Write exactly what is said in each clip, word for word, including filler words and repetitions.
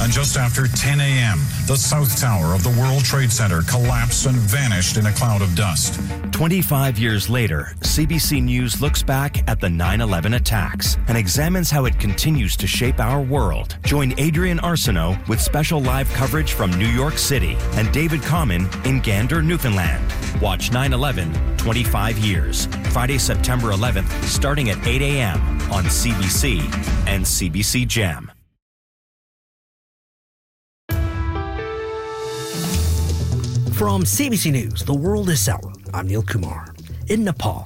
And just after ten a.m., the South Tower of the World Trade Center collapsed and vanished in a cloud of dust. twenty-five years later, C B C News looks back at the nine eleven attacks and examines how it continues to shape our world. Join Adrian Arsenault with special live coverage from New York City and David Common in Gander, Newfoundland. Watch nine eleven, twenty-five years, Friday, September eleventh, starting at eight a.m. on C B C and C B C Gem. From C B C News, The World is Sour. I'm Neil Kumar. In Nepal,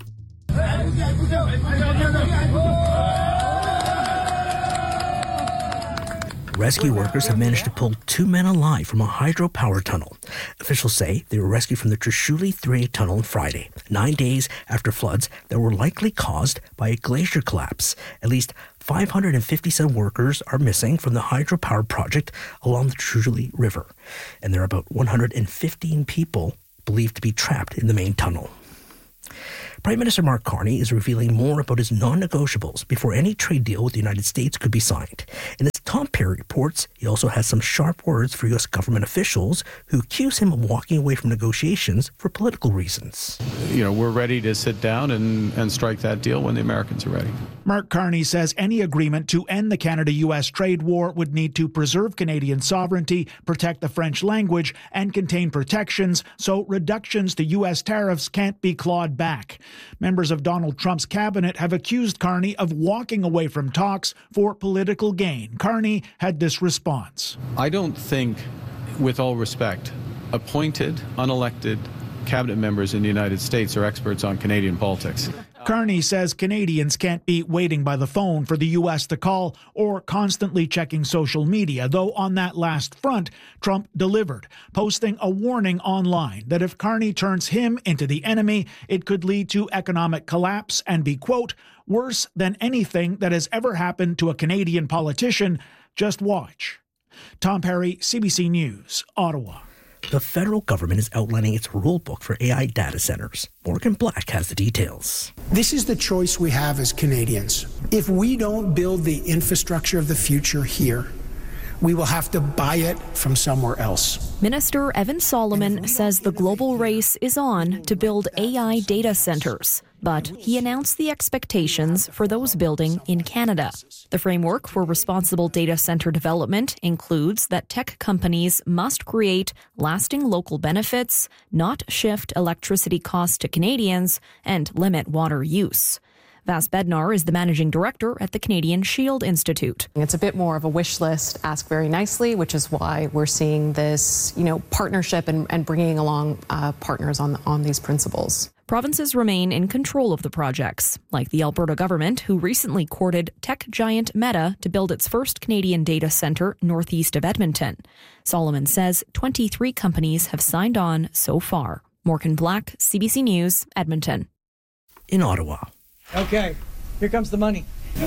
rescue workers have managed to pull two men alive from a hydropower tunnel. Officials say they were rescued from the Trishuli three tunnel on Friday, nine days after floods that were likely caused by a glacier collapse. At least five hundred fifty-seven workers are missing from the hydropower project along the Trishuli River, and there are about one hundred fifteen people believed to be trapped in the main tunnel. Prime Minister Mark Carney is revealing more about his non-negotiables before any trade deal with the United States could be signed. And as Tom Perry reports, he also has some sharp words for U S government officials who accuse him of walking away from negotiations for political reasons. You know, we're ready to sit down and, and strike that deal when the Americans are ready. Mark Carney says any agreement to end the Canada-U S trade war would need to preserve Canadian sovereignty, protect the French language, and contain protections so reductions to U S tariffs can't be clawed back. Members of Donald Trump's cabinet have accused Carney of walking away from talks for political gain. Carney had this response. I don't think, with all respect, appointed, unelected cabinet members in the United States are experts on Canadian politics. Carney says Canadians can't be waiting by the phone for the U S to call or constantly checking social media, though on that last front, Trump delivered, posting a warning online that if Carney turns him into the enemy, it could lead to economic collapse and be, quote, worse than anything that has ever happened to a Canadian politician. Just watch. Tom Perry, C B C News, Ottawa. The federal government is outlining its rule book for A I data centers. Morgan Black has the details. This is the choice we have as Canadians. If we don't build the infrastructure of the future here, we will have to buy it from somewhere else. Minister Evan Solomon says the global race is on to build A I data centers, but he announced the expectations for those building in Canada. The framework for responsible data center development includes that tech companies must create lasting local benefits, not shift electricity costs to Canadians, and limit water use. Vas Bednar is the managing director at the Canadian Shield Institute. It's a bit more of a wish list, ask very nicely, which is why we're seeing this, you know, partnership and, and bringing along uh, partners on on these principles. Provinces remain in control of the projects, like the Alberta government, who recently courted tech giant Meta to build its first Canadian data centre northeast of Edmonton. Solomon says twenty-three companies have signed on so far. Morgan Black, C B C News, Edmonton. In Ottawa. Okay, here comes the money.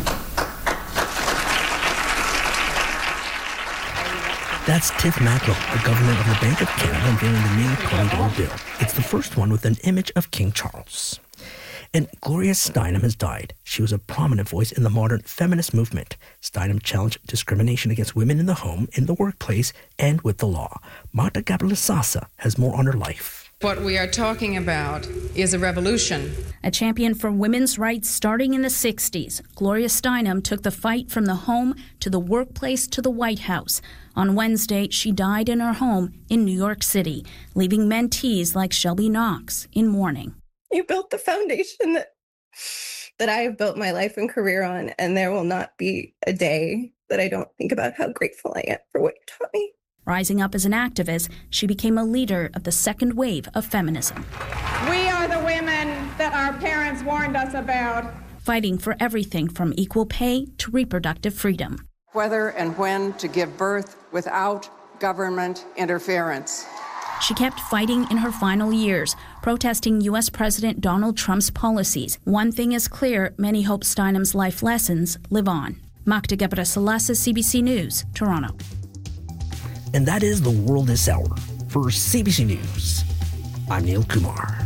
That's Tiff Macklem, the governor of the Bank of Canada, unveiling the new Corridor Bill. It's the first one with an image of King Charles. And Gloria Steinem has died. She was a prominent voice in the modern feminist movement. Steinem challenged discrimination against women in the home, in the workplace, and with the law. Magda Gabrielsasa has more on her life. What we are talking about is a revolution. A champion for women's rights starting in the sixties, Gloria Steinem took the fight from the home to the workplace to the White House. On Wednesday, she died in her home in New York City, leaving mentees like Shelby Knox in mourning. You built the foundation that, that I have built my life and career on, and there will not be a day that I don't think about how grateful I am for what you taught me. Rising up as an activist, she became a leader of the second wave of feminism. We are the women that our parents warned us about. Fighting for everything from equal pay to reproductive freedom. Whether and when to give birth without government interference. She kept fighting in her final years, protesting U S President Donald Trump's policies. One thing is clear, many hope Steinem's life lessons live on. Magda Gabrielsasa, C B C News, Toronto. And that is The World is Sour. For C B C News, I'm Neil Kumar.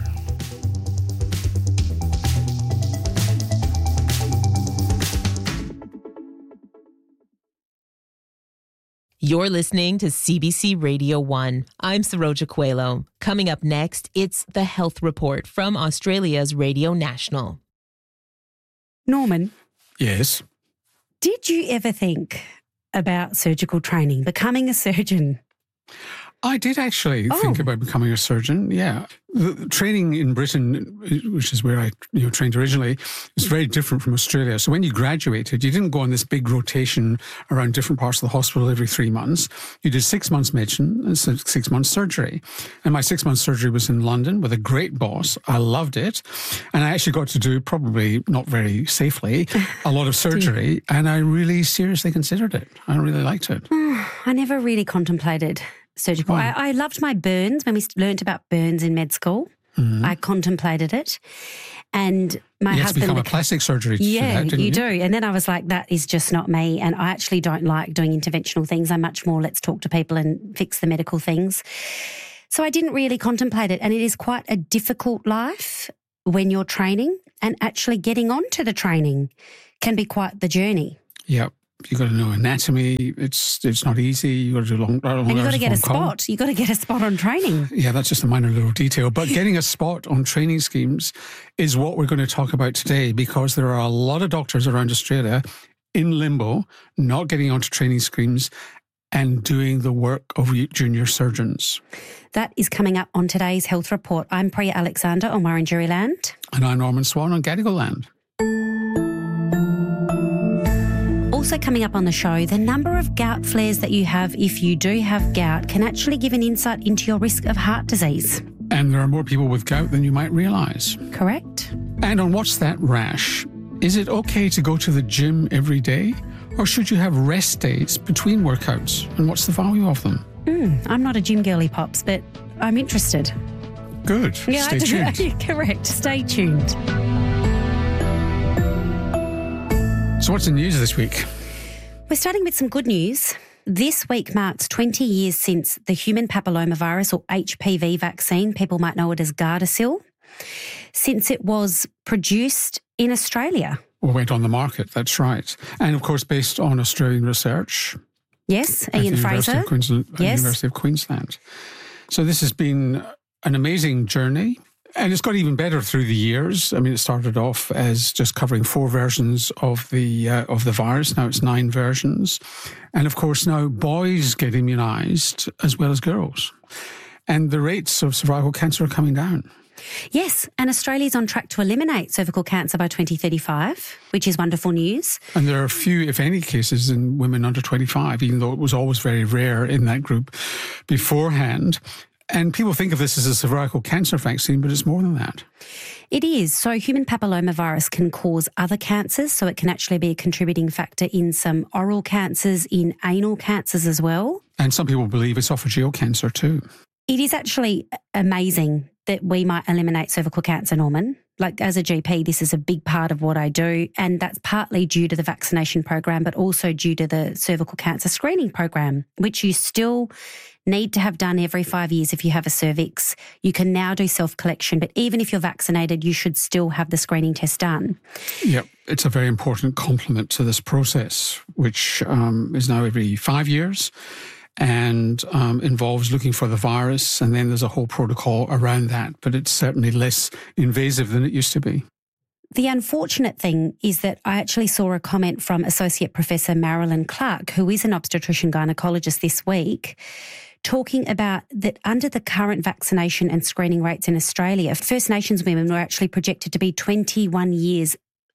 You're listening to C B C Radio one. I'm Saroja Coelho. Coming up next, it's The Health Report from Australia's Radio National. Norman. Yes? Did you ever think about surgical training, becoming a surgeon? I did actually oh. think about becoming a surgeon, yeah. The training in Britain, which is where I you know, trained originally, is very different from Australia. So when you graduated, you didn't go on this big rotation around different parts of the hospital every three months. You did six months medicine and six months surgery. And my six months surgery was in London with a great boss. I loved it. And I actually got to do, probably not very safely, a lot of surgery. And I really seriously considered it. I really liked it. I never really contemplated surgical. I, I loved my burns when we learnt about burns in med school. Mm-hmm. I contemplated it. And my you husband... You had to become a plastic surgery to yeah, do that, didn't you? you do. And then I was like, that is just not me. And I actually don't like doing interventional things. I'm much more, let's talk to people and fix the medical things. So I didn't really contemplate it. And it is quite a difficult life when you're training, and actually getting onto the training can be quite the journey. Yep. You've got to know anatomy. It's it's not easy. You've got to do long, long And you've got to get a call. spot. You've got to get a spot on training. Yeah, that's just a minor little detail. But getting a spot on training schemes is what we're going to talk about today, because there are a lot of doctors around Australia in limbo, not getting onto training schemes and doing the work of junior surgeons. That is coming up on today's Health Report. I'm Priya Alexander on Wurundjeri Land. And I'm Norman Swan on Gadigal Land. Also coming up on the show, the number of gout flares that you have if you do have gout can actually give an insight into your risk of heart disease. And there are more people with gout than you might realise. Correct. And on What's That Rash, is it okay to go to the gym every day, or should you have rest days between workouts? And what's the value of them? Mm, I'm not a gym girly, Pops, but I'm interested. Good. Yeah, Stay tuned. Correct. Stay tuned. So what's the news this week? We're starting with some good news. This week marks twenty years since the human papillomavirus, or H P V vaccine, people might know it as Gardasil, since it was produced in Australia. Or went on the market, that's right. And of course, based on Australian research. Yes, Ian Fraser. Of Queensland, yes. University of Queensland. So this has been an amazing journey. And it's got even better through the years. I mean, it started off as just covering four versions of the uh, of the virus. Now it's nine versions. And of course, now boys get immunised as well as girls. And the rates of cervical cancer are coming down. Yes, and Australia's on track to eliminate cervical cancer by twenty thirty-five, which is wonderful news. And there are few, if any, cases in women under twenty-five, even though it was always very rare in that group beforehand. And people think of this as a cervical cancer vaccine, but it's more than that. It is. So human papillomavirus can cause other cancers, so it can actually be a contributing factor in some oral cancers, in anal cancers as well. And some people believe esophageal cancer too. It is actually amazing that we might eliminate cervical cancer, Norman. Like, as a G P, this is a big part of what I do, and that's partly due to the vaccination program, but also due to the cervical cancer screening program, which you still need to have done every five years if you have a cervix. You can now do self-collection, but even if you're vaccinated, you should still have the screening test done. Yep, it's a very important complement to this process, which um, is now every five years. And um, involves looking for the virus, and then there's a whole protocol around that, but it's certainly less invasive than it used to be. The unfortunate thing is that I actually saw a comment from Associate Professor Marilyn Clark, who is an obstetrician gynaecologist, this week, talking about that under the current vaccination and screening rates in Australia, First Nations women were actually projected to be twenty-one years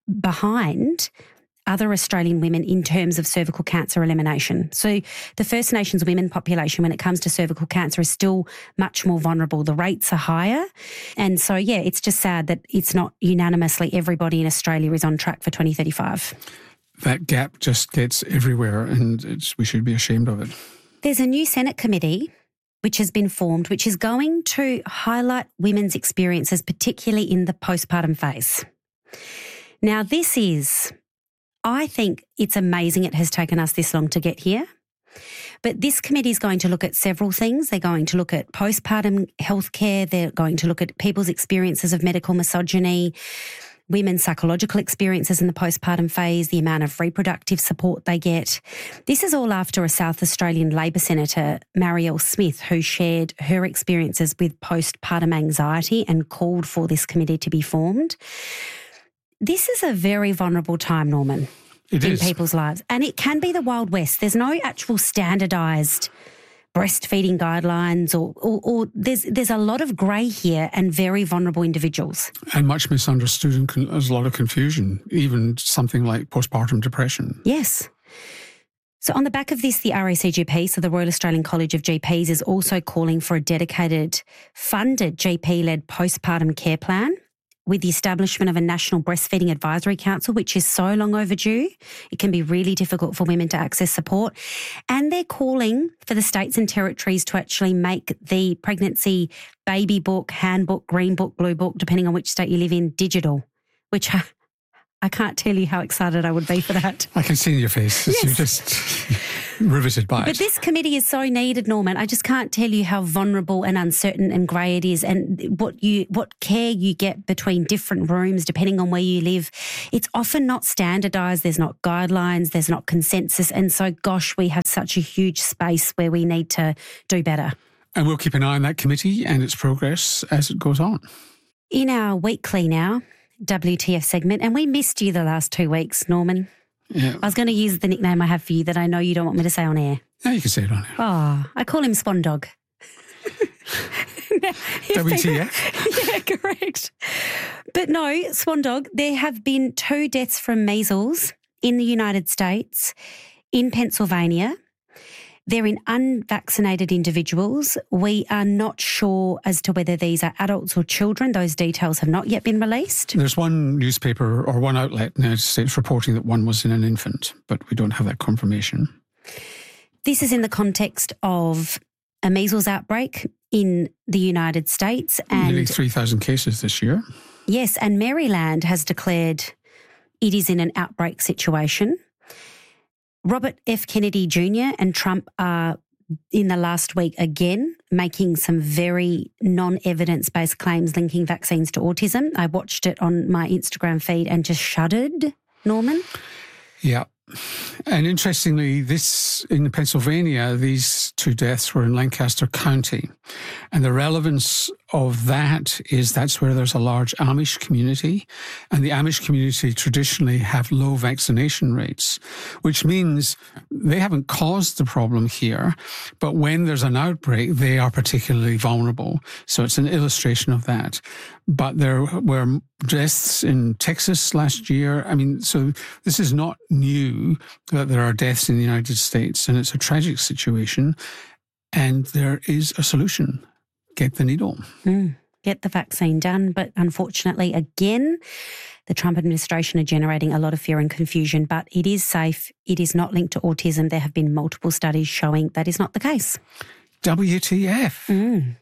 behind other Australian women in terms of cervical cancer elimination. So the First Nations women population, when it comes to cervical cancer, is still much more vulnerable. The rates are higher. And so, yeah, it's just sad that it's not unanimously everybody in Australia is on track for twenty thirty-five. That gap just gets everywhere, and it's, we should be ashamed of it. There's a new Senate committee which has been formed, which is going to highlight women's experiences, particularly in the postpartum phase. Now, this is... I think it's amazing it has taken us this long to get here. But this committee is going to look at several things. They're going to look at postpartum healthcare. They're going to look at people's experiences of medical misogyny. women's psychological experiences in the postpartum phase, the amount of reproductive support they get. This is all after a South Australian Labor Senator, Marielle Smith, who shared her experiences with postpartum anxiety and called for this committee to be formed. This is a very vulnerable time, Norman, it in is. people's lives. And it can be the Wild West. There's no actual standardised breastfeeding guidelines or, or, or there's there's a lot of grey here and very vulnerable individuals. And much misunderstood and con- there's a lot of confusion, even something like postpartum depression. Yes. So on the back of this, the R A C G P, so the Royal Australian College of G Ps, is also calling for a dedicated, funded G P-led postpartum care plan, with the establishment of a National Breastfeeding Advisory Council, which is so long overdue. It can be really difficult for women to access support. And they're calling for the states and territories to actually make the pregnancy baby book, handbook, green book, blue book, depending on which state you live in, digital, which I, I can't tell you how excited I would be for that. I can see in your face. Yes. You're just riveted by it. But this committee is so needed, Norman. I just can't tell you how vulnerable and uncertain and grey it is, and what you what care you get between different rooms depending on where you live. It's often not standardised. There's not guidelines. There's not consensus. And so, gosh, we have such a huge space where we need to do better. And we'll keep an eye on that committee and its progress as it goes on. In our weekly now, W T F segment, and we missed you the last two weeks, Norman. Yeah. I was going to use the nickname I have for you that I know you don't want me to say on air. No, you can say it on air. Oh, I call him Swan Dog. W T F? Yeah, correct. But no, Swan Dog, there have been two deaths from measles in the United States, in Pennsylvania. They're in unvaccinated individuals. We are not sure as to whether these are adults or children. Those details have not yet been released. There's one newspaper or one outlet in the United States reporting that one was in an infant, but we don't have that confirmation. This is in the context of a measles outbreak in the United States. And nearly three thousand cases this year. Yes, and Maryland has declared it is in an outbreak situation. Robert F. Kennedy Junior and Trump are in the last week again making some very non-evidence-based claims linking vaccines to autism. I watched it on my Instagram feed and just shuddered, Norman. Yeah. And interestingly, this in Pennsylvania, these two deaths were in Lancaster County. And the relevance of that is that's where there's a large Amish community. And the Amish community traditionally have low vaccination rates, which means they haven't caused the problem here. But when there's an outbreak, they are particularly vulnerable. So it's an illustration of that. But there were deaths in Texas last year. I mean, so this is not new that there are deaths in the United States, and it's a tragic situation. And there is a solution. Get the needle. Mm, get the vaccine done. But unfortunately, again, the Trump administration are generating a lot of fear and confusion, but it is safe. It is not linked to autism. There have been multiple studies showing that is not the case. W T F. Mm.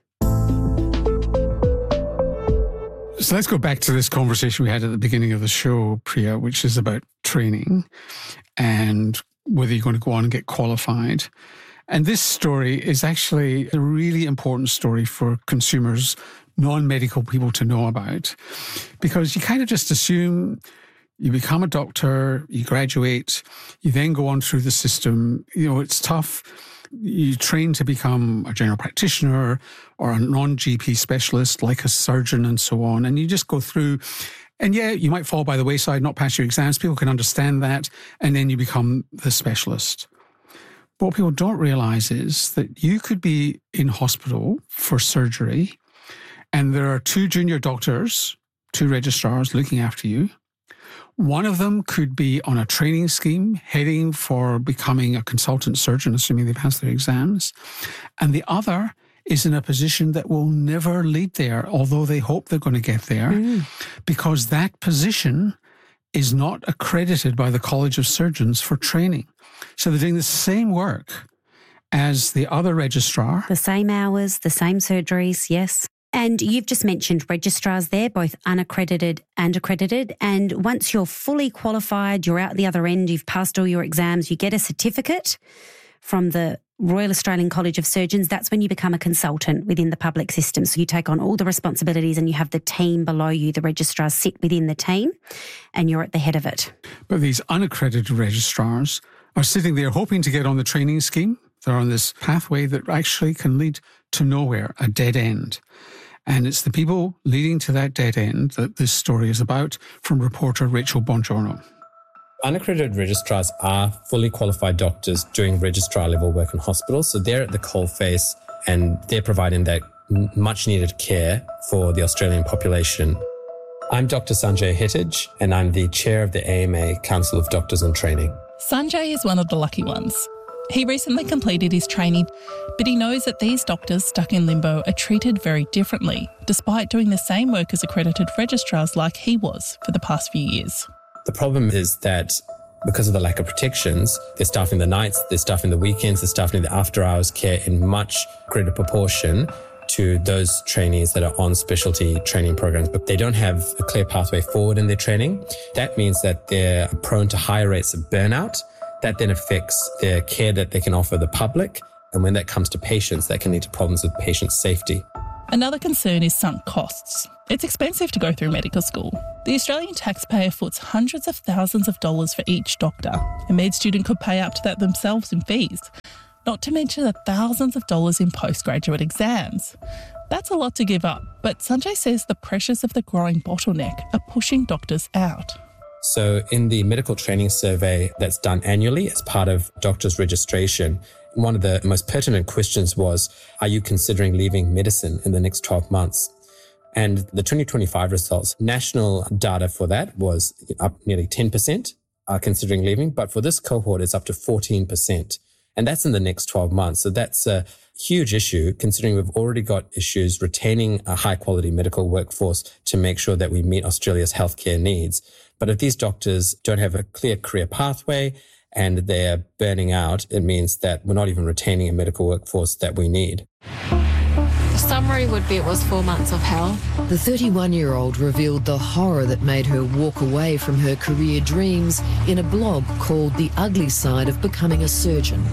So let's go back to this conversation we had at the beginning of the show, Priya, which is about training and whether you're going to go on and get qualified. And this story is actually a really important story for consumers, non-medical people to know about, because you kind of just assume you become a doctor, you graduate, you then go on through the system. You know, it's tough. You train to become a general practitioner or a non-G P specialist like a surgeon and so on. And you just go through, and yeah, you might fall by the wayside, not pass your exams. People can understand that. And then you become the specialist. But what people don't realize is that you could be in hospital for surgery and there are two junior doctors, two registrars looking after you. One of them could be on a training scheme heading for becoming a consultant surgeon, assuming they pass their exams. And the other is in a position that will never lead there, although they hope they're going to get there, mm. because that position is not accredited by the College of Surgeons for training. So they're doing the same work as the other registrar. The same hours, the same surgeries, yes. And you've just mentioned registrars there, both unaccredited and accredited. And once you're fully qualified, you're out the other end, you've passed all your exams, you get a certificate from the Royal Australian College of Surgeons, that's when you become a consultant within the public system. So you take on all the responsibilities and you have the team below you. The registrars sit within the team and you're at the head of it. But these unaccredited registrars are sitting there hoping to get on the training scheme. They're on this pathway that actually can lead to nowhere, a dead end. And it's the people leading to that dead end that this story is about, from reporter Rachel Bongiorno. Unaccredited registrars are fully qualified doctors doing registrar-level work in hospitals, so they're at the coalface and they're providing that much-needed care for the Australian population. I'm Doctor Sanjay Hittij, and I'm the chair of the A M A Council of Doctors in Training. Sanjay is one of the lucky ones. He recently completed his training, but he knows that these doctors stuck in limbo are treated very differently, despite doing the same work as accredited registrars like he was for the past few years. The problem is that because of the lack of protections, they're staffing the nights, they're staffing the weekends, they're staffing the after-hours care in much greater proportion to those trainees that are on specialty training programs, but they don't have a clear pathway forward in their training. That means that they're prone to higher rates of burnout. That then affects their care that they can offer the public. And when that comes to patients, that can lead to problems with patient safety. Another concern is sunk costs. It's expensive to go through medical school. The Australian taxpayer foots hundreds of thousands of dollars for each doctor. A med student could pay up to that themselves in fees, not to mention the thousands of dollars in postgraduate exams. That's a lot to give up, but Sanjay says the pressures of the growing bottleneck are pushing doctors out. So in the medical training survey that's done annually as part of doctors' registration, one of the most pertinent questions was, are you considering leaving medicine in the next twelve months? And the twenty twenty-five results, national data for that was up nearly ten percent are considering leaving, but for this cohort, it's up to fourteen percent. And that's in the next twelve months. So that's a huge issue, considering we've already got issues retaining a high-quality medical workforce to make sure that we meet Australia's healthcare needs. But if these doctors don't have a clear career pathway and they're burning out, it means that we're not even retaining a medical workforce that we need. The summary would be it was four months of hell. The thirty-one-year-old revealed the horror that made her walk away from her career dreams in a blog called The Ugly Side of Becoming a Surgeon.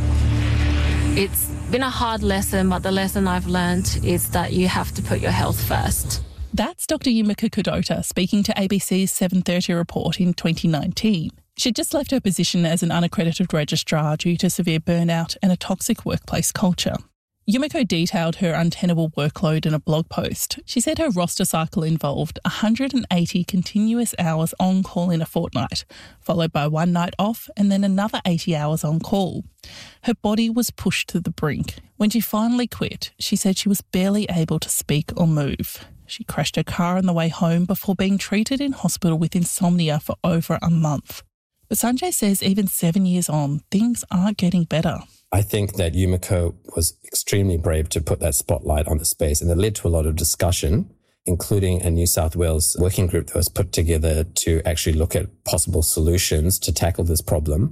It's been a hard lesson, but the lesson I've learned is that you have to put your health first. That's Doctor Yumiko Kudota speaking to A B C's seven thirty report in twenty nineteen. She'd just left her position as an unaccredited registrar due to severe burnout and a toxic workplace culture. Yumiko detailed her untenable workload in a blog post. She said her roster cycle involved one hundred eighty continuous hours on call in a fortnight, followed by one night off and then another eighty hours on call. Her body was pushed to the brink. When she finally quit, she said she was barely able to speak or move. She crashed her car on the way home before being treated in hospital with insomnia for over a month. But Sanjay says even seven years on, things aren't getting better. I think that Yumiko was extremely brave to put that spotlight on the space, and it led to a lot of discussion, including a New South Wales working group that was put together to actually look at possible solutions to tackle this problem.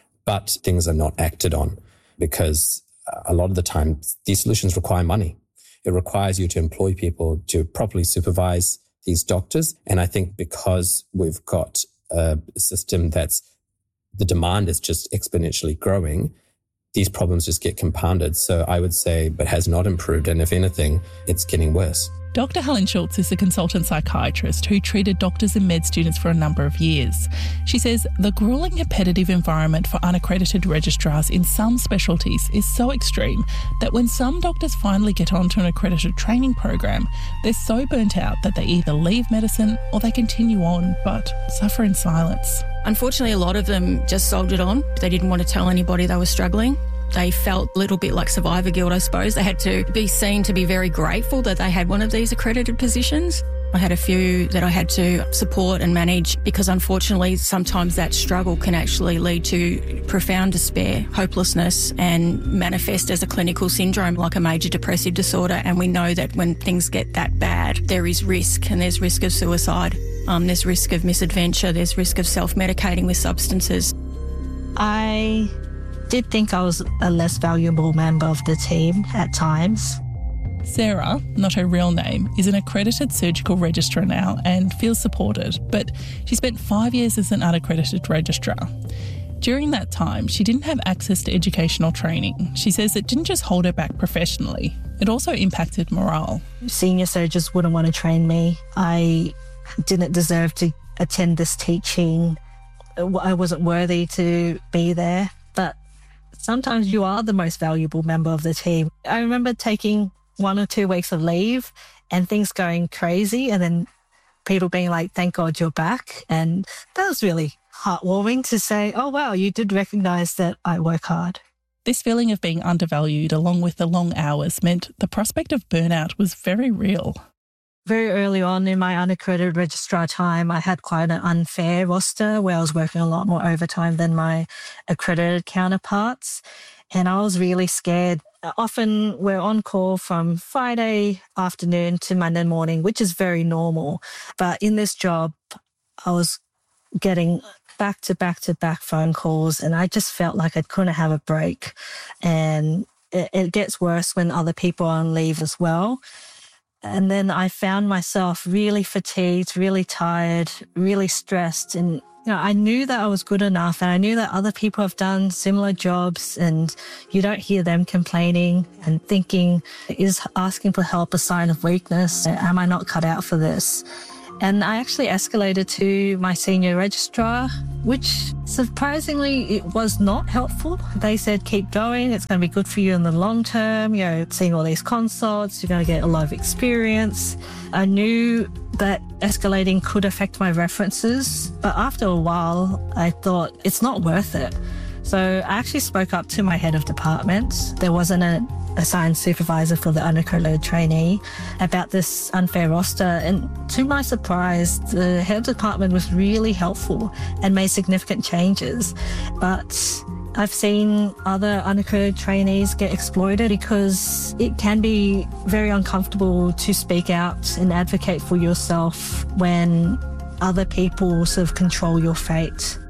But things are not acted on because a lot of the time these solutions require money. It requires you to employ people to properly supervise these doctors. And I think because we've got a system that's, the demand is just exponentially growing, these problems just get compounded. So I would say, but has not improved. And if anything, it's getting worse. Doctor Helen Schultz is a consultant psychiatrist who treated doctors and med students for a number of years. She says the grueling competitive environment for unaccredited registrars in some specialties is so extreme that when some doctors finally get onto an accredited training program, they're so burnt out that they either leave medicine or they continue on but suffer in silence. Unfortunately, a lot of them just soldiered on. They didn't want to tell anybody they were struggling. They felt a little bit like survivor guilt, I suppose. They had to be seen to be very grateful that they had one of these accredited positions. I had a few that I had to support and manage because unfortunately sometimes that struggle can actually lead to profound despair, hopelessness, and manifest as a clinical syndrome like a major depressive disorder. And we know that when things get that bad, there is risk, and there's risk of suicide. Um, there's risk of misadventure. There's risk of self-medicating with substances. I did think I was a less valuable member of the team at times. Sarah, not her real name, is an accredited surgical registrar now and feels supported, but she spent five years as an unaccredited registrar. During that time, she didn't have access to educational training. She says it didn't just hold her back professionally, it also impacted morale. Senior surgeons wouldn't want to train me. I didn't deserve to attend this teaching. I wasn't worthy to be there. But sometimes you are the most valuable member of the team. I remember taking one or two weeks of leave and things going crazy, and then people being like, thank God you're back. And that was really heartwarming to say, oh, wow, you did recognise that I work hard. This feeling of being undervalued along with the long hours meant the prospect of burnout was very real. Very early on in my unaccredited registrar time, I had quite an unfair roster where I was working a lot more overtime than my accredited counterparts. And I was really scared. Often we're on call from Friday afternoon to Monday morning, which is very normal. But in this job, I was getting back to back to back phone calls, and I just felt like I couldn't have a break. And it, it gets worse when other people are on leave as well. And then I found myself really fatigued, really tired, really stressed. And you know, I knew that I was good enough, and I knew that other people have done similar jobs, and you don't hear them complaining and thinking, is asking for help a sign of weakness? Am I not cut out for this? And I actually escalated to my senior registrar, which surprisingly it was not helpful. They said, keep going, it's going to be good for you in the long term, you know, seeing all these consults, you're going to get a lot of experience. I knew that escalating could affect my references, but after a while I thought it's not worth it. So I actually spoke up to my head of department. There wasn't a assigned supervisor for the unaccredited trainee about this unfair roster. And to my surprise, the head of department was really helpful and made significant changes. But I've seen other unaccredited trainees get exploited because it can be very uncomfortable to speak out and advocate for yourself when other people sort of control your fate.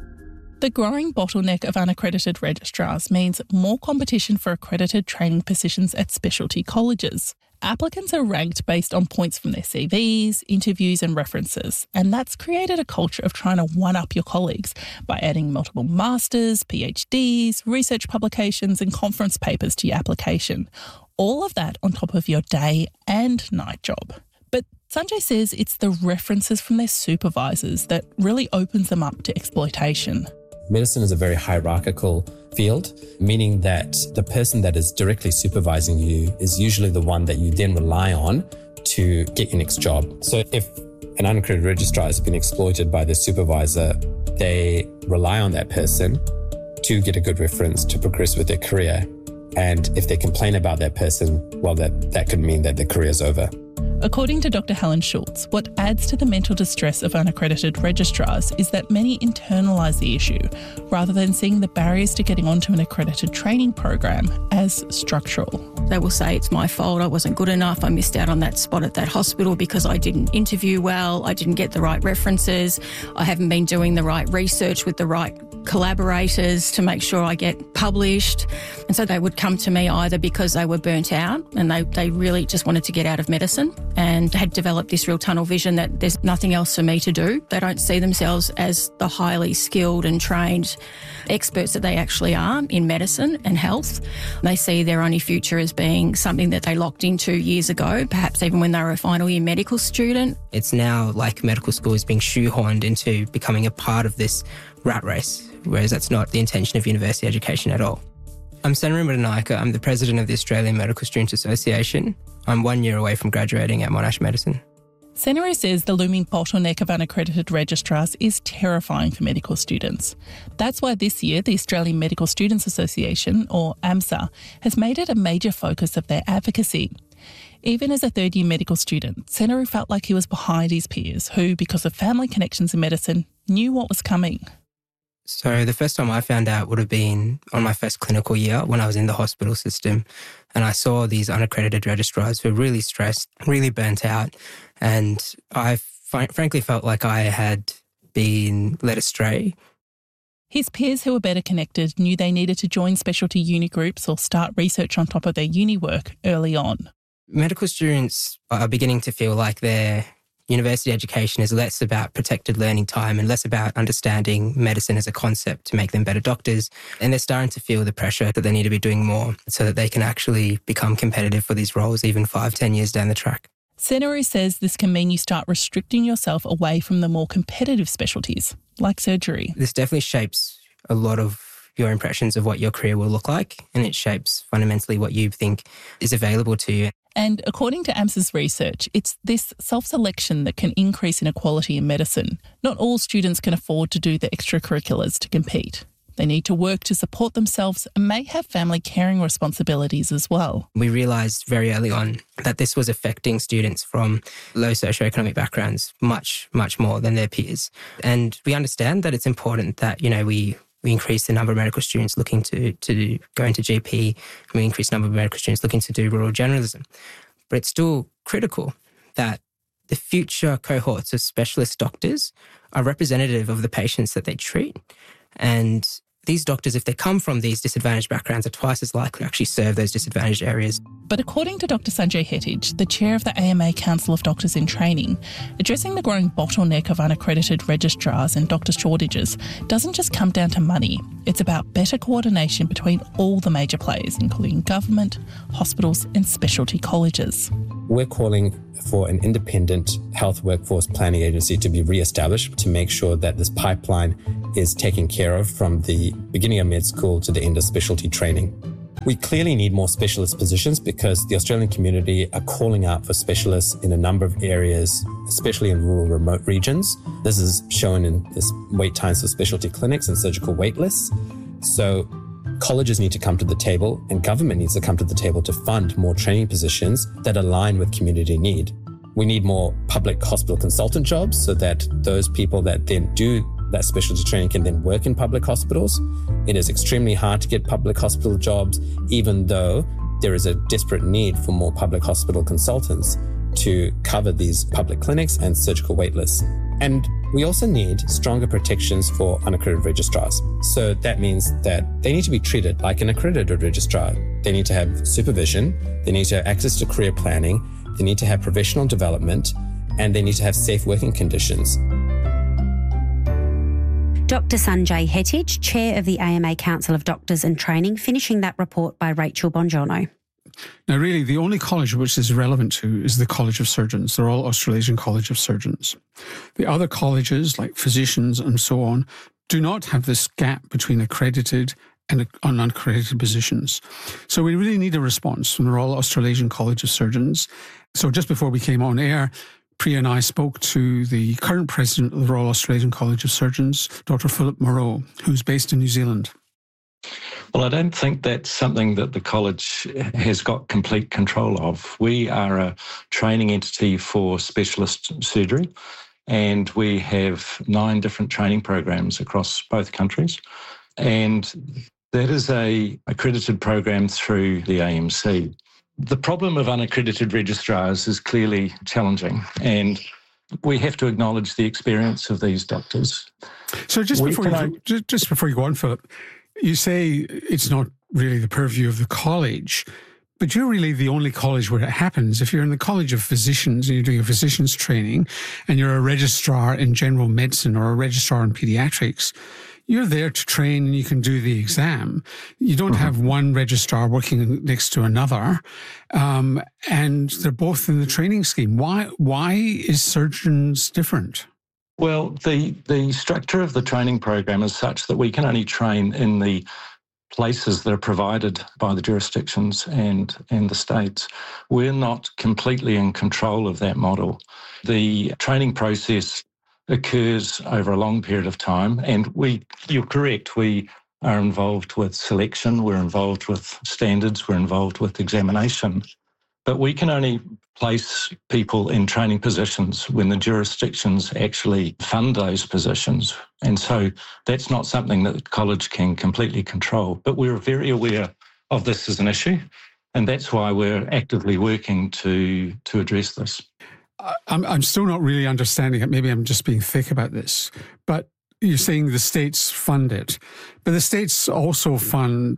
The growing bottleneck of unaccredited registrars means more competition for accredited training positions at specialty colleges. Applicants are ranked based on points from their C Vs, interviews and references, and that's created a culture of trying to one-up your colleagues by adding multiple masters, PhDs, research publications and conference papers to your application. All of that on top of your day and night job. But Sanjay says it's the references from their supervisors that really opens them up to exploitation. Medicine is a very hierarchical field, meaning that the person that is directly supervising you is usually the one that you then rely on to get your next job. So if an unaccredited registrar has been exploited by their supervisor, they rely on that person to get a good reference to progress with their career. And if they complain about that person, well, that, that could mean that their career is over. According to Doctor Helen Schultz, what adds to the mental distress of unaccredited registrars is that many internalise the issue rather than seeing the barriers to getting onto an accredited training program as structural. They will say it's my fault, I wasn't good enough, I missed out on that spot at that hospital because I didn't interview well, I didn't get the right references, I haven't been doing the right research with the right collaborators to make sure I get published. And so they would come to me either because they were burnt out and they, they really just wanted to get out of medicine and had developed this real tunnel vision that there's nothing else for me to do. They don't see themselves as the highly skilled and trained experts that they actually are in medicine and health. They see their only future as being something that they locked into years ago, perhaps even when they were a final year medical student. It's now like medical school is being shoehorned into becoming a part of this rat race, whereas that's not the intention of university education at all. I'm Senra Muranayake. I'm the president of the Australian Medical Students Association. I'm one year away from graduating at Monash Medicine. Senra says the looming bottleneck of unaccredited registrars is terrifying for medical students. That's why this year the Australian Medical Students Association, or AMSA, has made it a major focus of their advocacy. Even as a third-year medical student, Senra felt like he was behind his peers who, because of family connections in medicine, knew what was coming. So the first time I found out would have been on my first clinical year when I was in the hospital system, and I saw these unaccredited registrars who were really stressed, really burnt out, and I f- frankly felt like I had been led astray. His peers who were better connected knew they needed to join specialty uni groups or start research on top of their uni work early on. Medical students are beginning to feel like they're university education is less about protected learning time and less about understanding medicine as a concept to make them better doctors. And they're starting to feel the pressure that they need to be doing more so that they can actually become competitive for these roles even five, ten years down the track. Senaru says this can mean you start restricting yourself away from the more competitive specialties, like surgery. This definitely shapes a lot of your impressions of what your career will look like, and it shapes fundamentally what you think is available to you. And according to A M S's research, it's this self-selection that can increase inequality in medicine. Not all students can afford to do the extracurriculars to compete. They need to work to support themselves and may have family caring responsibilities as well. We realised very early on that this was affecting students from low socioeconomic backgrounds much, much more than their peers. And we understand that it's important that, you know, we We increase the number of medical students looking to, to go into G P. And we increase the number of medical students looking to do rural generalism. But it's still critical that the future cohorts of specialist doctors are representative of the patients that they treat. And these doctors, if they come from these disadvantaged backgrounds, are twice as likely to actually serve those disadvantaged areas. But according to Doctor Sanjay Hettage, the chair of the A M A Council of Doctors in Training, addressing the growing bottleneck of unaccredited registrars and doctor shortages doesn't just come down to money. It's about better coordination between all the major players, including government, hospitals and specialty colleges. We're calling for an independent health workforce planning agency to be re-established to make sure that this pipeline is taken care of from the beginning of med school to the end of specialty training. We clearly need more specialist positions because the Australian community are calling out for specialists in a number of areas, especially in rural remote regions. This is shown in this wait times for specialty clinics and surgical wait lists. So colleges need to come to the table and government needs to come to the table to fund more training positions that align with community need. We need more public hospital consultant jobs so that those people that then do that specialty training can then work in public hospitals. It is extremely hard to get public hospital jobs, even though there is a desperate need for more public hospital consultants to cover these public clinics and surgical wait lists. And we also need stronger protections for unaccredited registrars. So that means that they need to be treated like an accredited registrar. They need to have supervision, they need to have access to career planning, they need to have professional development, and they need to have safe working conditions. Doctor Sanjay Hettage, Chair of the A M A Council of Doctors in Training, finishing that report by Rachel Bongiorno. Now, really, the only college which is relevant to is the College of Surgeons, the Royal Australasian College of Surgeons. The other colleges, like physicians and so on, do not have this gap between accredited and unaccredited positions. So we really need a response from the Royal Australasian College of Surgeons. So just before we came on air, Priya and I spoke to the current president of the Royal Australasian College of Surgeons, Doctor Philip Moreau, who's based in New Zealand. Well, I don't think that's something that the college has got complete control of. We are a training entity for specialist surgery, and we have nine different training programs across both countries. And that is a accredited program through the A M C. The problem of unaccredited registrars is clearly challenging, and we have to acknowledge the experience of these doctors. So just before you, I... just, just before you go on, Philip, you say it's not really the purview of the college, but you're really the only college where it happens. If you're in the College of Physicians and you're doing a physician's training and you're a registrar in general medicine or a registrar in pediatrics, you're there to train and you can do the exam. You don't have one registrar working next to another, um, and they're both in the training scheme. Why, why is surgeons different? Well, the, the structure of the training program is such that we can only train in the places that are provided by the jurisdictions and, and the states. We're not completely in control of that model. The training process occurs over a long period of time, and we, you're correct, we are involved with selection, we're involved with standards, we're involved with examination, but we can only place people in training positions when the jurisdictions actually fund those positions. And so that's not something that the college can completely control, but we're very aware of this as an issue, and that's why we're actively working to, to address this. I'm, I'm still not really understanding it. Maybe I'm just being thick about this. But you're saying the states fund it. But the states also fund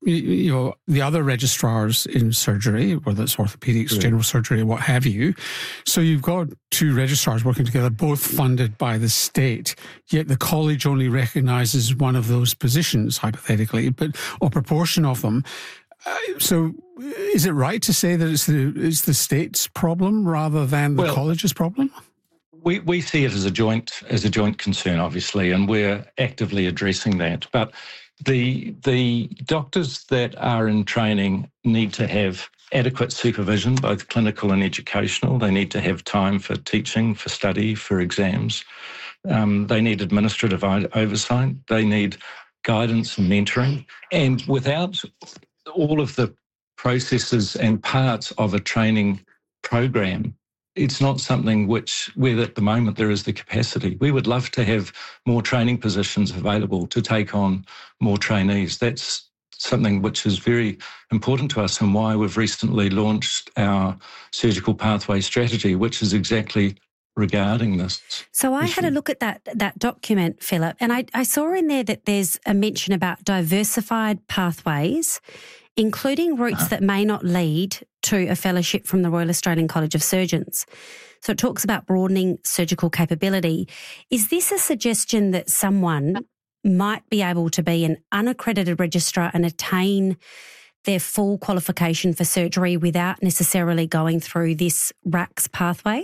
you know, the other registrars in surgery, whether it's orthopedics, yeah. general surgery, what have you. So you've got two registrars working together, both funded by the state, yet the college only recognises one of those positions, hypothetically, but a proportion of them. Uh, so is it right to say that it's the, it's the state's problem rather than the well, college's problem? We we see it as a joint as a joint concern, obviously, and we're actively addressing that. But the the doctors that are in training need to have adequate supervision, both clinical and educational. They need to have time for teaching, for study, for exams. Um, they need administrative oversight. They need guidance and mentoring. And without all of the processes and parts of a training program, it's not something which, where at the moment there is the capacity. We would love to have more training positions available to take on more trainees. That's something which is very important to us and why we've recently launched our surgical pathway strategy, which is exactly regarding this. So I had a look at that that document, Philip, and I, I saw in there that there's a mention about diversified pathways, including routes that may not lead to a fellowship from the Royal Australian College of Surgeons. So it talks about broadening surgical capability. Is this a suggestion that someone might be able to be an unaccredited registrar and attain their full qualification for surgery without necessarily going through this R A C S pathway?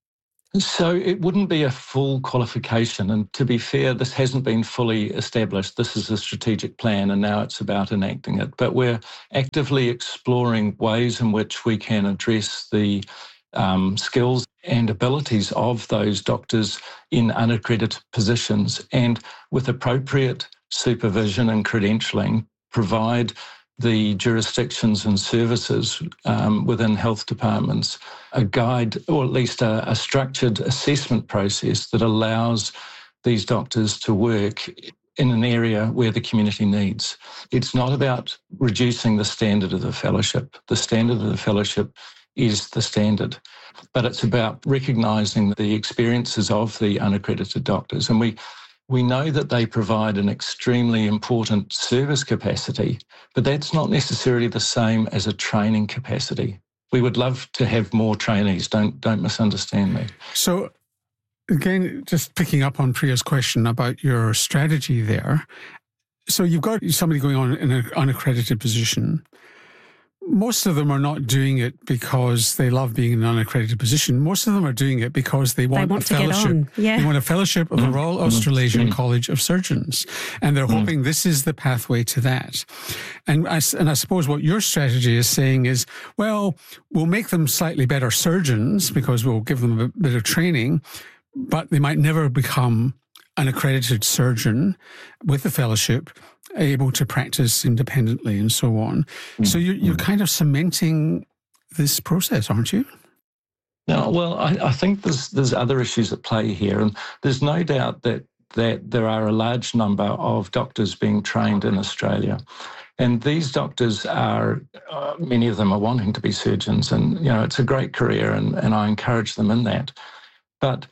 So it wouldn't be a full qualification. And to be fair, this hasn't been fully established. This is a strategic plan and now it's about enacting it. But we're actively exploring ways in which we can address the um, skills and abilities of those doctors in unaccredited positions and with appropriate supervision and credentialing, provide the jurisdictions and services um, within health departments a guide or at least a, a structured assessment process that allows these doctors to work in an area where the community needs. It's not about reducing the standard of the fellowship. The standard of the fellowship is the standard, but it's about recognising the experiences of the unaccredited doctors. And we We know that they provide an extremely important service capacity, but that's not necessarily the same as a training capacity. We would love to have more trainees, don't don't misunderstand me. So again, just picking up on Priya's question about your strategy there. So you've got somebody going on in an unaccredited position. Most of them are not doing it because they love being in an unaccredited position. Most of them are doing it because they want, they want a fellowship. Yeah. They want a fellowship of the Mm. Royal Australasian Mm. College of Surgeons. And they're Mm. hoping this is the pathway to that. And I, and I suppose what your strategy is saying is, well, we'll make them slightly better surgeons because we'll give them a bit of training, but they might never become an accredited surgeon with the fellowship, able to practice independently and so on. Mm. So you're, you're kind of cementing this process, aren't you? No, well, I, I think there's there's other issues at play here, and there's no doubt that that there are a large number of doctors being trained in Australia. And these doctors are, uh, many of them are wanting to be surgeons, and, you know, it's a great career, and, and I encourage them in that. But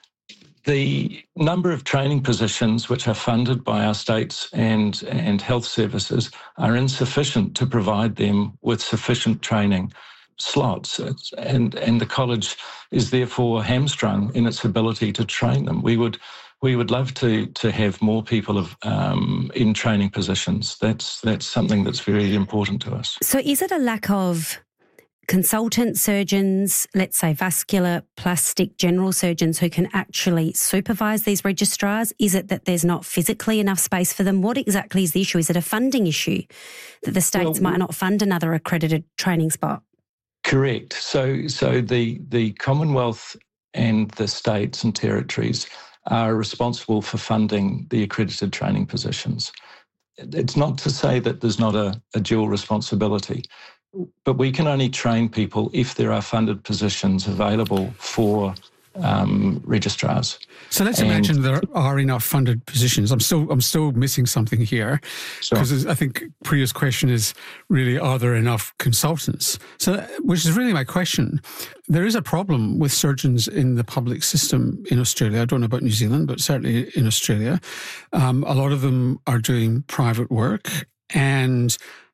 the number of training positions which are funded by our states and, and health services are insufficient to provide them with sufficient training slots. It's, and, and the college is therefore hamstrung in its ability to train them. We would we would love to to have more people of um, in training positions. That's that's something that's very important to us. So is it a lack of consultant surgeons, let's say vascular, plastic, general surgeons who can actually supervise these registrars? Is it that there's not physically enough space for them? What exactly is the issue? Is it a funding issue that the states well, might not fund another accredited training spot? Correct. So so the the Commonwealth and the states and territories are responsible for funding the accredited training positions. It's not to say that there's not a, a dual responsibility, but we can only train people if there are funded positions available for um, registrars. So let's and imagine there are enough funded positions. I'm still I'm still missing something here, because sure. I think Priya's question is really, are there enough consultants? So, which is really my question. There is a problem with surgeons in the public system in Australia. I don't know about New Zealand, but certainly in Australia. Um, a lot of them are doing private work, and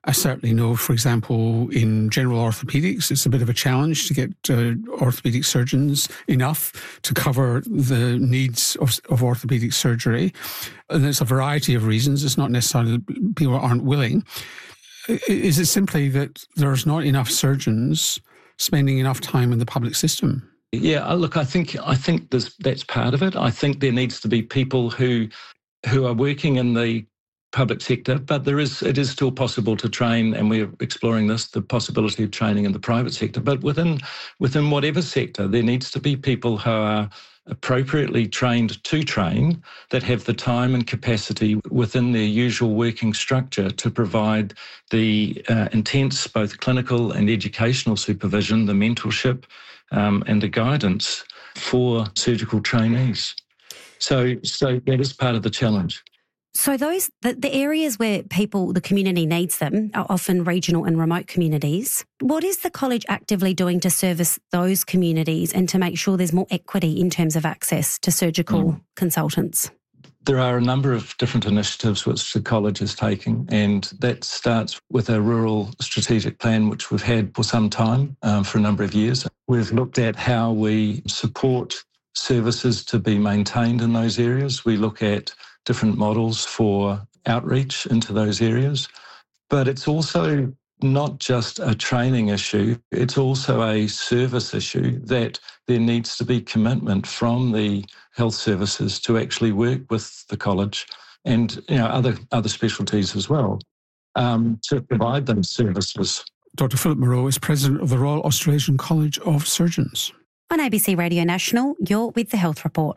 I certainly know, for example, in general orthopedics, it's a bit of a challenge to get uh, orthopedic surgeons enough to cover the needs of, of orthopedic surgery. And there's a variety of reasons. It's not necessarily people aren't willing. Is it simply that there's not enough surgeons spending enough time in the public system? Yeah, look, I think I think there's, that's part of it. I think there needs to be people who who are working in the public sector, but there is it is still possible to train, and we're exploring this, the possibility of training in the private sector. But within within whatever sector, there needs to be people who are appropriately trained to train, that have the time and capacity within their usual working structure to provide the uh, intense, both clinical and educational supervision, the mentorship, um, and the guidance for surgical trainees. So, so that is part of the challenge. So those the, the areas where people, the community needs them, are often regional and remote communities. What is the college actively doing to service those communities and to make sure there's more equity in terms of access to surgical mm. consultants? There are a number of different initiatives which the college is taking, and that starts with a rural strategic plan which we've had for some time, um, for a number of years. We've looked at how we support services to be maintained in those areas. We look at different models for outreach into those areas. But it's also not just a training issue, it's also a service issue, that there needs to be commitment from the health services to actually work with the college and, you know, other other specialties as well, um, to provide those services. Doctor Philip Moreau is President of the Royal Australasian College of Surgeons. On A B C Radio National, you're with The Health Report.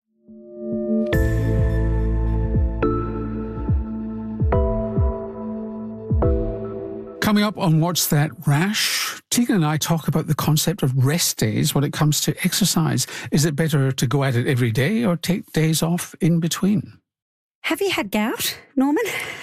Coming up on What's That Rash, Tegan and I talk about the concept of rest days when it comes to exercise. Is it better to go at it every day or take days off in between? Have you had gout, Norman?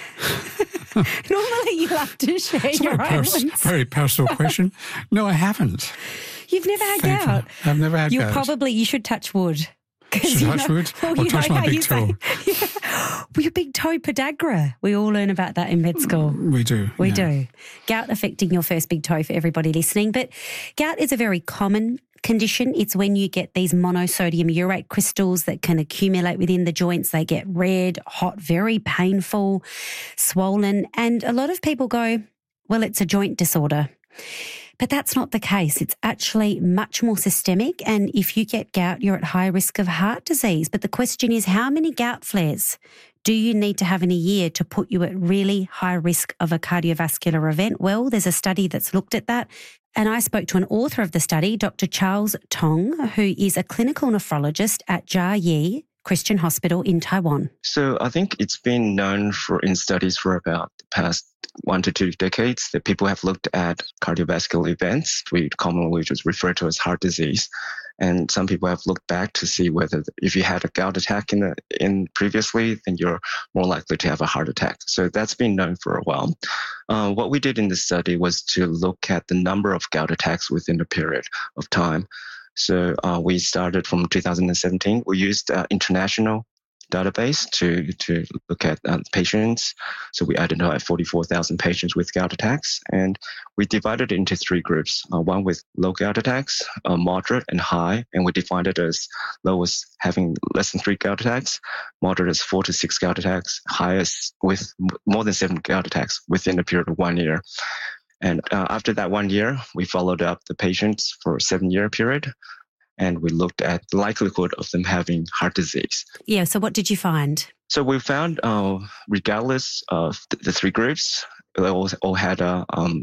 Normally you love to share it's your a very, own pers- ones. very personal question. No, I haven't. You've never had Thankfully. gout? I've never had you gout. Probably, you should touch wood. Should you touch know, wood well, or you touch know my how big you toe? Say, yeah. Well, your big toe podagra. We all learn about that in med school. We do. We yeah. do. Gout affecting your first big toe for everybody listening. But gout is a very common condition. It's when you get these monosodium urate crystals that can accumulate within the joints. They get red, hot, very painful, swollen. And a lot of people go, well, it's a joint disorder. But that's not the case. It's actually much more systemic. And if you get gout, you're at high risk of heart disease. But the question is, how many gout flares do you need to have in a year to put you at really high risk of a cardiovascular event? Well, there's a study that's looked at that. And I spoke to an author of the study, Doctor Charles Tong, who is a clinical nephrologist at Jia Yi Christian Hospital in Taiwan. So I think it's been known for in studies for about the past one to two decades that people have looked at cardiovascular events, we commonly just refer to as heart disease. And some people have looked back to see whether if you had a gout attack in the, in previously, then you're more likely to have a heart attack. So that's been known for a while. Uh, what we did in this study was to look at the number of gout attacks within a period of time. So uh, we started from two thousand seventeen. We used uh, international database to to look at uh, patients. So we identified forty-four thousand patients with gout attacks, and we divided it into three groups. Uh, one with low gout attacks, uh, moderate and high, and we defined it as low as having less than three gout attacks, moderate as four to six gout attacks, highest with more than seven gout attacks within a period of one year. And uh, after that one year, we followed up the patients for a seven-year period, and we looked at the likelihood of them having heart disease. Yeah, so what did you find? So we found, uh, regardless of the three groups, they all, all had a, um,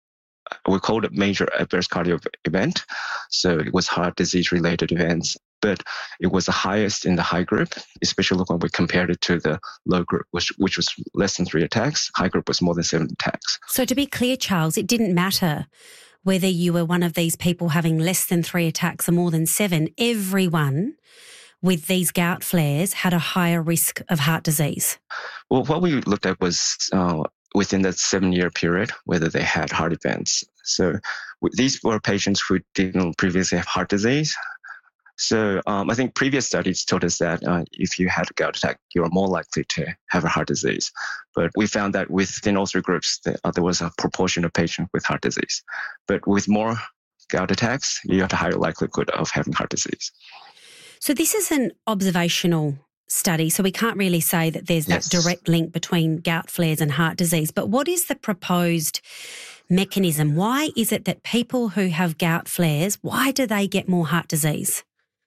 we called it major adverse cardio event. So it was heart disease-related events, but it was the highest in the high group, especially when we compared it to the low group, which, which was less than three attacks. High group was more than seven attacks. So to be clear, Charles, it didn't matter whether you were one of these people having less than three attacks or more than seven. Everyone with these gout flares had a higher risk of heart disease. Well, what we looked at was uh, within that seven-year period, whether they had heart events. So these were patients who didn't previously have heart disease. So um, I think previous studies told us that uh, if you had a gout attack, you are more likely to have a heart disease. But we found that within all three groups, that, uh, there was a proportion of patients with heart disease. But with more gout attacks, you have a higher likelihood of having heart disease. So this is an observational study, so we can't really say that there's that yes. direct link between gout flares and heart disease. But what is the proposed mechanism? Why is it that people who have gout flares, why do they get more heart disease?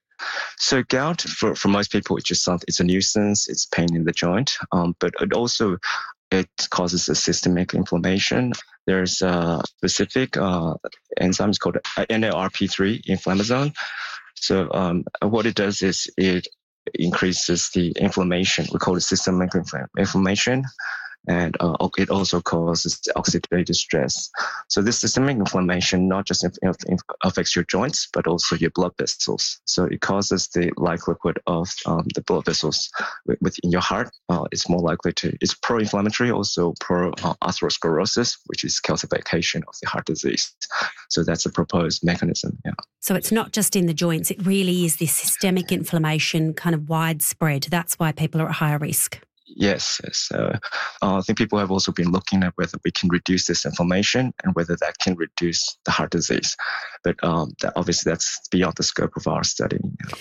So gout, for, for most people, it's just something, it's a nuisance, it's pain in the joint, um, but it also it causes a systemic inflammation. There's a specific uh, enzyme called N L R P three inflammasome. So um, what it does is it increases the inflammation. We call it systemic inflammation. And uh, it also causes oxidative stress. So this systemic inflammation not just inf- inf- affects your joints, but also your blood vessels. So it causes the likelihood of um, the blood vessels within your heart. Uh, it's more likely to, it's pro-inflammatory, also pro-atherosclerosis, which is calcification of the heart disease. So that's a proposed mechanism. Yeah. So it's not just in the joints, it really is this systemic inflammation kind of widespread. That's why people are at higher risk. Yes, yes. Uh, uh, I think people have also been looking at whether we can reduce this inflammation and whether that can reduce the heart disease. But um, that, obviously that's beyond the scope of our study.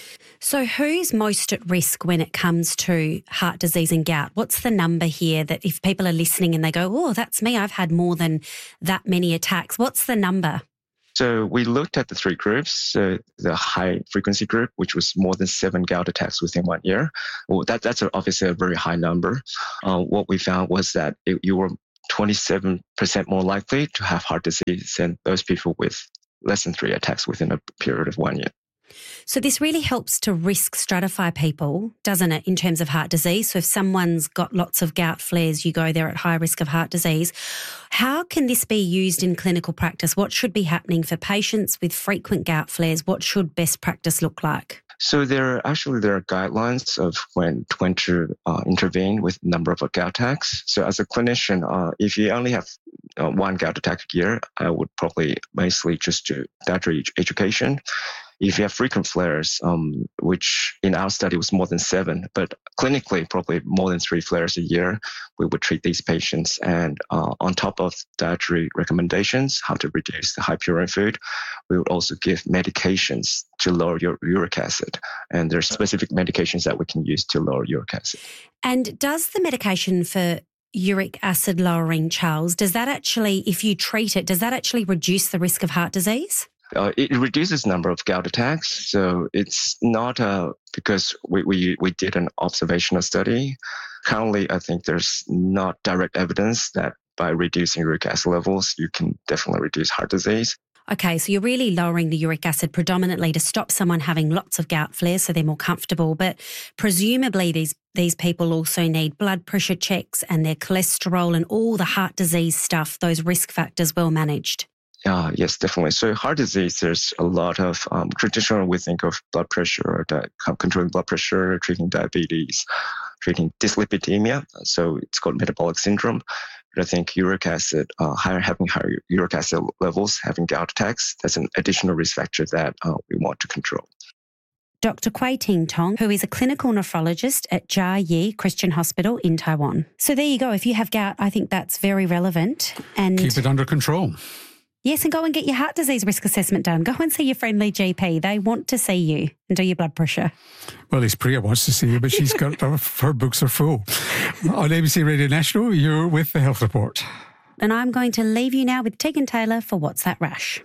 So who's most at risk when it comes to heart disease and gout? What's the number here that if people are listening and they go, oh, that's me, I've had more than that many attacks. What's the number? So we looked at the three groups, uh, the high frequency group, which was more than seven gout attacks within one year. Well, that, that's obviously a very high number. Uh, what we found was that it, you were twenty-seven percent more likely to have heart disease than those people with less than three attacks within a period of one year. So this really helps to risk stratify people, doesn't it, in terms of heart disease? So if someone's got lots of gout flares, you go there at high risk of heart disease. How can this be used in clinical practice? What should be happening for patients with frequent gout flares? What should best practice look like? So there are actually there are guidelines of when when to uh, intervene with a number of gout attacks. So as a clinician, uh, if you only have uh, one gout attack a year, I would probably mostly just do dietary education. If you have frequent flares, um, which in our study was more than seven, but clinically probably more than three flares a year, we would treat these patients. And uh, on top of dietary recommendations, how to reduce the high purine food, we would also give medications to lower your uric acid. And there's specific medications that we can use to lower uric acid. And does the medication for uric acid lowering, Charles, does that actually, if you treat it, does that actually reduce the risk of heart disease? Uh, it reduces the number of gout attacks. So it's not uh, because we, we, we did an observational study. Currently, I think there's not direct evidence that by reducing uric acid levels, you can definitely reduce heart disease. Okay, so you're really lowering the uric acid predominantly to stop someone having lots of gout flares so they're more comfortable. But presumably these, these people also need blood pressure checks and their cholesterol and all the heart disease stuff, those risk factors well managed. Uh, yes, definitely. So heart disease, there's a lot of, um, traditionally we think of blood pressure, di- controlling blood pressure, treating diabetes, treating dyslipidemia. So it's called metabolic syndrome. But I think uric acid, uh, higher, having higher uric acid levels, having gout attacks, that's an additional risk factor that uh, we want to control. Doctor Kwai Ting Tong, who is a clinical nephrologist at Jia Yi Christian Hospital in Taiwan. So there you go. If you have gout, I think that's very relevant. And keep it under control. Yes, and go and get your heart disease risk assessment done. Go and see your friendly G P. They want to see you and do your blood pressure. Well, at least Priya wants to see you, but she's got, her books are full. On A B C Radio National, you're with The Health Report. And I'm going to leave you now with Tegan Taylor for What's That Rash?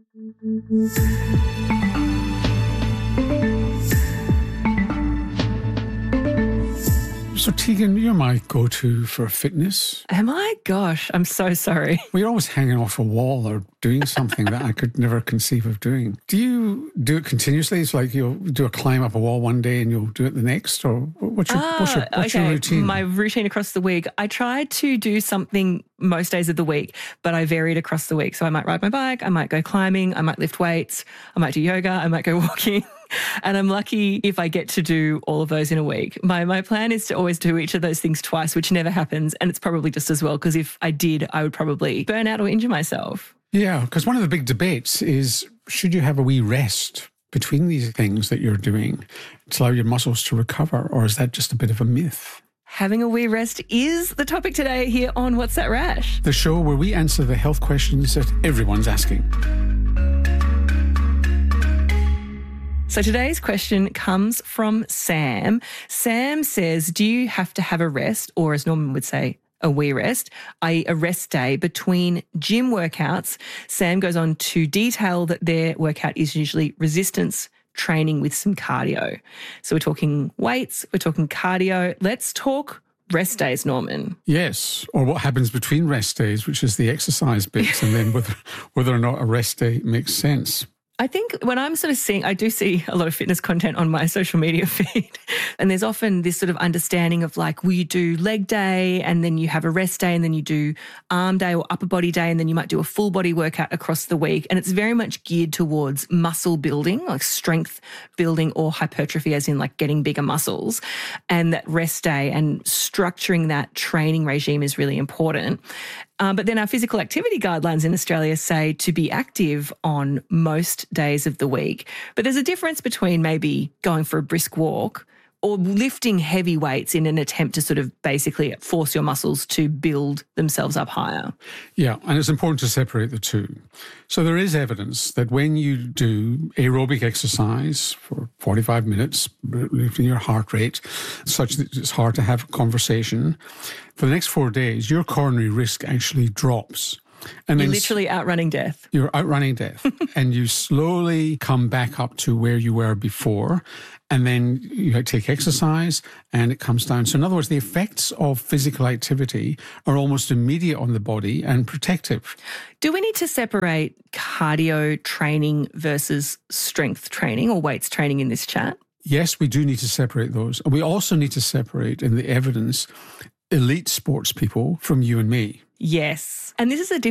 So, Tegan, you're my go-to for fitness. Am I? Gosh, I'm so sorry. Well, you're always hanging off a wall or doing something that I could never conceive of doing. Do you do it continuously? It's like you'll do a climb up a wall one day and you'll do it the next? Or what's your, ah, what's your, what's okay. your routine? My routine across the week, I try to do something most days of the week, but I varied across the week. So I might ride my bike, I might go climbing, I might lift weights, I might do yoga, I might go walking. And I'm lucky if I get to do all of those in a week. My my plan is to always do each of those things twice, which never happens. And it's probably just as well, because if I did, I would probably burn out or injure myself. Yeah, because one of the big debates is, should you have a wee rest between these things that you're doing to allow your muscles to recover, or is that just a bit of a myth? Having a wee rest is the topic today here on What's That Rash? The show where we answer the health questions that everyone's asking. So today's question comes from Sam. Sam says, do you have to have a rest, or as Norman would say, a wee rest, that is a rest day between gym workouts? Sam goes on to detail that their workout is usually resistance training with some cardio. So we're talking weights, we're talking cardio. Let's talk rest days, Norman. Yes, or what happens between rest days, which is the exercise bits, and then whether, whether or not a rest day makes sense. I think when I'm sort of seeing, I do see a lot of fitness content on my social media feed, and there's often this sort of understanding of like, well, you do leg day and then you have a rest day and then you do arm day or upper body day and then you might do a full body workout across the week. And it's very much geared towards muscle building, like strength building or hypertrophy, as in like getting bigger muscles. And that rest day and structuring that training regime is really important. Um, but then our physical activity guidelines in Australia say to be active on most days of the week. But there's a difference between maybe going for a brisk walk or lifting heavy weights in an attempt to sort of basically force your muscles to build themselves up higher. Yeah, and it's important to separate the two. So there is evidence that when you do aerobic exercise for forty-five minutes, lifting your heart rate such that it's hard to have a conversation, for the next four days, your coronary risk actually drops. And You're then literally outrunning death. You're outrunning death. And you slowly come back up to where you were before. And then you take exercise and it comes down. So in other words, the effects of physical activity are almost immediate on the body and protective. Do we need to separate cardio training versus strength training or weights training in this chat? Yes, we do need to separate those. And we also need to separate in the evidence elite sports people from you and me. Yes. And this is a